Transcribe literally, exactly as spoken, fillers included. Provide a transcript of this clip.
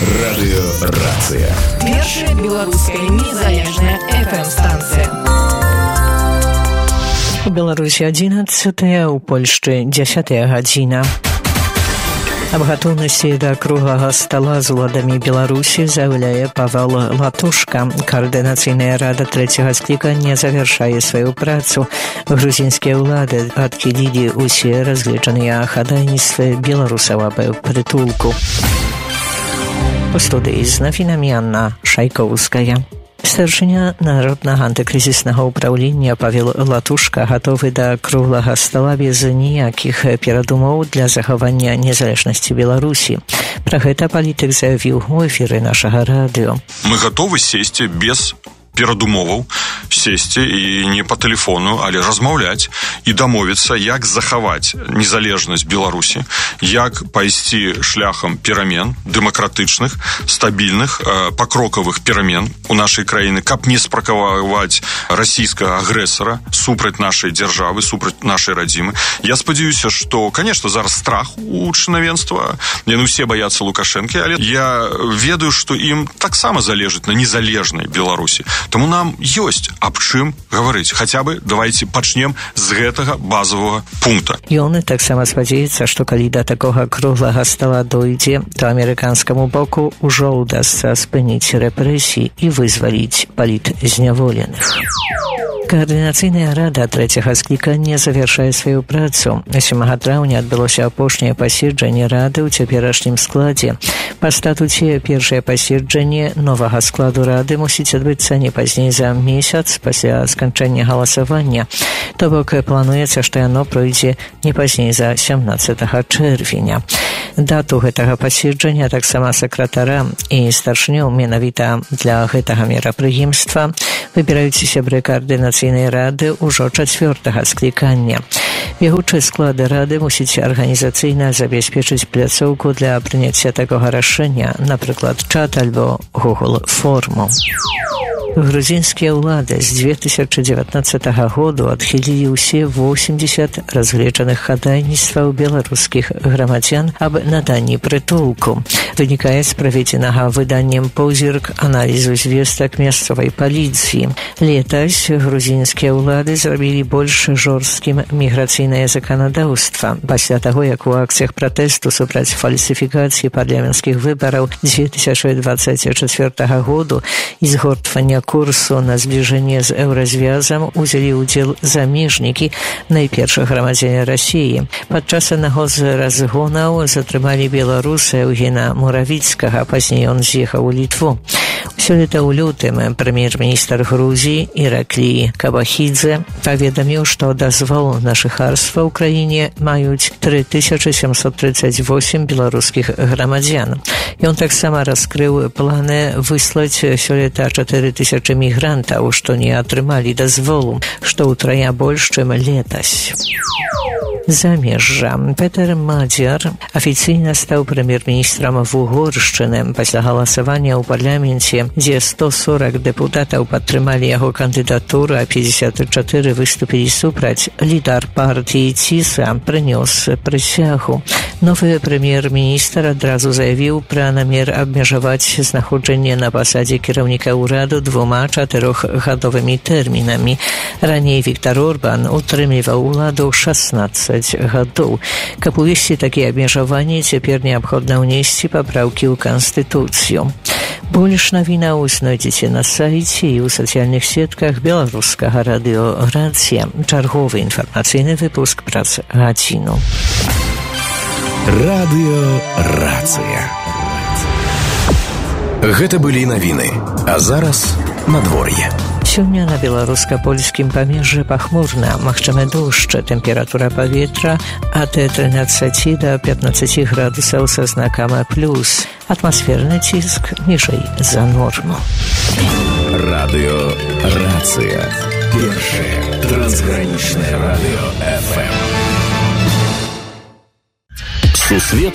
Радыёрацыя. Першая беларуская незалежная эф эм-станцыя. У Беларусі адзінаццатая, у Польшчы дзясятая гадзіна. Аб гатоўнасці да круглага стала з уладамі Беларусі заяўляе Павел Латушка. Координацыйная рада трэцяга склікання завяршае сваю працу. Грузінскія ўлады адхілілі усе разгледжаныя хадайніцтвы беларусаў аб прытулку. У студыі з навінамі Анна Шайкоўская. Старшыня Народнага антыкрызіснага ўпраўлення Павел Латушка гатовы да круглага стала без ніякіх перадумоў для захавання незалежнасці Беларусі. Пра гэта палітык заявіў у эфіры нашага радыё. Мы гатовы сесці без перадумоваў, сесці і не па тэлефону, але размаўляць і дамовіцца, як захаваць незалежнасць Беларусі, як пайсці шляхам перамен дэмакратычных, стабільных, пакрокавых перамен у нашай краіны, каб не спракаваць расійскага агрэсара супраць нашай дзяржавы, супраць нашай радзімы. Я спадзяюся, што, конечно, зараз страх у чынавенства, яны ўсе баяцца Лукашэнкі, але я ведаю, што ім таксама залежыць на незалежнай Беларусі. Таму нам ёсць аб чым гаварыць. Хаця бы давайце пачнем з гэтага базавага пункта. Ён таксама спадзяецца, што калі да такога круглага стала дойдзе, то амерыканскаму боку ўжо ўдасца спыніць рэпрэсіі і вызваліць палітзняволеных. Координацыйная рада трэцяга склікання завяршае сваю працу. сёмага траўня адбылося апошняе паседжанне рады ў цяперашнім складзе. Па статуце першае паседжанне новага складу рады мусіць адбыцца не пазней за месяц пасля сканчэння галасавання. То бок плануецца, што яно пройдзе не пазней за сямнаццатага чэрвеня. Дату гэтага паседжання, таксама сакратара і старшынёў менавіта для гэтага мерапрыемства выбіраюць сябры координацыйнай рады ўжо чацвёртага склікання. Бегучы склад рады мусіць арганізацыйна забяспечыць пляцоўку для прыняцця такога рашэння, напрыклад, чат альбо Google форму. Грузінскія ўлады з дзве тысячы дзевятнаццатага году адхілілі ўсе восемьдесят разгледжаных хадайніцтваў беларускіх грамадзян аб наданні прытулку. Вынікае з праведзенага выданнем позірк аналізу звестак мясцовай паліцыі. Летась грузінскія ўлады зрабілі больш жорсткім міграцыйнае заканадаўства. Пасля таго, як у акцыях пратэсту супраць фальсіфікацыі парламенцкіх выбараў дзве тысячы дваццаць чацвёртага году і згортвання курсу на збліжэнне з еўразвязам узялі ўдзел замежнікі, найперш грамадзяне Расіі. Падчас аднаго з разгонаў затрымалі беларуса Еўгена Муравіцкага, пазней ён з'ехаў у Літву. Сёлета ў лютым прэм'ер-міністр Грузіі Іраклій Кабахідзе паведаміў, што дазвол на жыхарства ў краіне маюць тры тысячы сямсот тридцать восемь беларускіх грамадзян. Ён таксама раскрыў планы выслаць сёлета чатыры тысячы мігрантаў, што не атрымалі дазволу, што ўтрая больш, чым летась. Замежжа. Петер Мадзяр афіцыйна стаў прэм'ер-міністрам Угоршчыны пасля галасавання ў парламенце, дзе сто сорок дэпутатаў падтрымалі яго кандыдатуру, а пятьдесят четыре выступілі супраць. Лідар партыі ціса прынёс прысягу. Новы прэм'ер-міністр адразу заявіў пра намер абмежаваць знаходжанне на пасадзе кіраўніка ўраду двума чатырохгадовымі тэрмінамі. Раней Віктор Орбан утрымліваў уладу шаснаццаць гадоў. Каб увесці такія абмежаванні, цяпер неабходна ўнесці папраўкі ў Канстытуцыю. Больш навінаў знойдзеце на сайце і ў сацыяльных сетках беларускага радыёрацыя. Чарговы інфармацыйны выпуск праз гадзіну. Радыёрацыя. Гэта былі навіны, а зараз надвор'е. Сёння на беларуска-польскім памежжы пахмурна, магчымы дождж, тэмпература паветра ад трынаццаці да пятнаццаці градусаў са знакам плюс. Атмасферны ціск ніжэй за норму. Радыёрацыя. Першае трансгранічнае радыё эф эм. Сусвет